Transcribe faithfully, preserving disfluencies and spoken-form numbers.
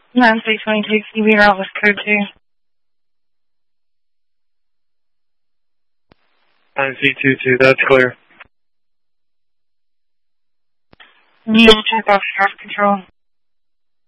nine three twenty-two, C B route with code two. nine C two two, that's clear. Need to check off traffic control.